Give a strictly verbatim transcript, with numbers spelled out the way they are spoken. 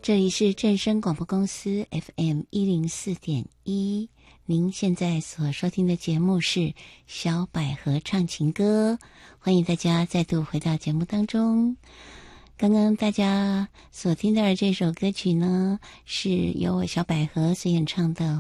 这里是正声广播公司 F M 一零四点一，您现在所收听的节目是小百合唱情歌，欢迎大家再度回到节目当中。刚刚大家所听到的这首歌曲呢，是由我小百合所演唱的